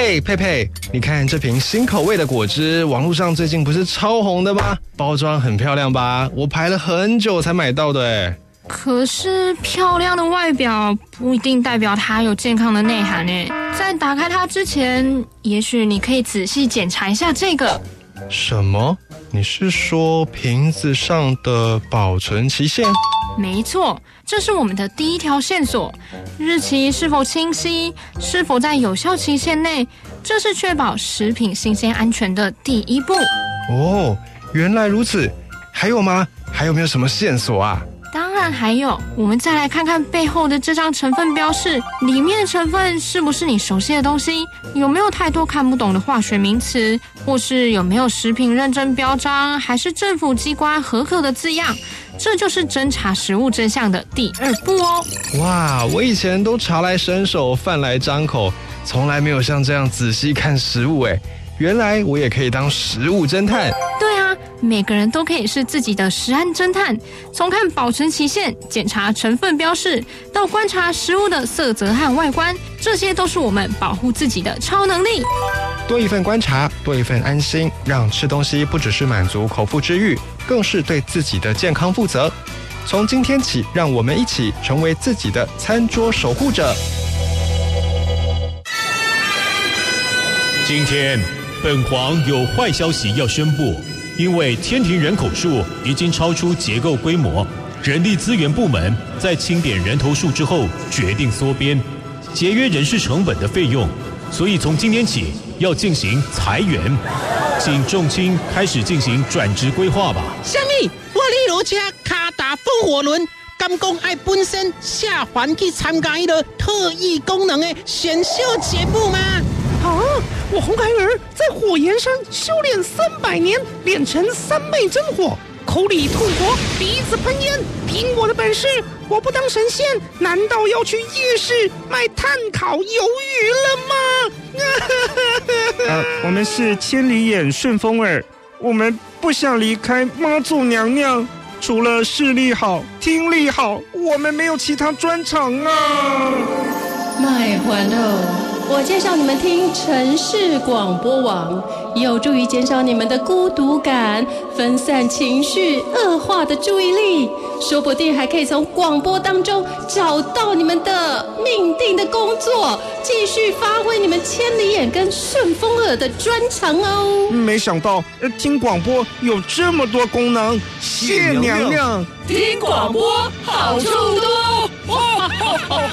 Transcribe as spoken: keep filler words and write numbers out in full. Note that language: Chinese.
哎，佩佩，你看这瓶新口味的果汁，网络上最近不是超红的吗？包装很漂亮吧？我排了很久才买到的哎。 可是漂亮的外表不一定代表它有健康的内涵诶。在打开它之前，也许你可以仔细检查一下这个。 什么？你是说瓶子上的保存期限？ 没错，这是我们的第一条线索。日期是否清晰，是否在有效期限内，这是确保食品新鲜安全的第一步。 哦，原来如此。还有吗？还有没有什么线索啊？ 当然还有，我们再来看看背后的这张成分标示，里面的成分是不是你熟悉的东西？有没有太多看不懂的化学名词？或是有没有食品认证标章，还是政府机关核可的字样？这就是侦查食物真相的第二步哦。 哇，我以前都茶来伸手，饭来张口，从来没有像这样仔细看食物诶。原来我也可以当食物侦探。 对啊，每个人都可以是自己的食安侦探。从看保存期限、检查成分标示，到观察食物的色泽和外观，这些都是我们保护自己的超能力。 多一份观察，多一份安心，让吃东西不只是满足口腹之欲，更是对自己的健康负责。从今天起，让我们一起成为自己的餐桌守护者。 今天本皇有坏消息要宣布，因为天庭人口数已经超出结构规模，人力资源部门在清点人头数之后决定缩编，节约人事成本的费用，所以从今天起要进行裁员，请众卿开始进行转职规划吧。 什么？我哩罗车卡打风火轮，敢讲爱本身下凡去参加一个特异功能的选秀节目吗？ 啊！我红孩儿在火焰山修炼三百年，练成三昧真火，口里吐火，鼻子喷烟。凭我的本事，我不当神仙，难道要去夜市卖炭烤鱿鱼了吗？ 呃，我们是千里眼顺风耳，我们不想离开妈祖娘娘。除了视力好、听力好，我们没有其他专长啊。 卖欢乐。我介绍你们听城市广播网，有助于减少你们的孤独感，分散情绪恶化的注意力，说不定还可以从广播当中找到你们的命定的工作，继续发挥你们千里眼跟顺风耳的专长哦。 没想到听广播有这么多功能，谢娘娘。 听广播好处多。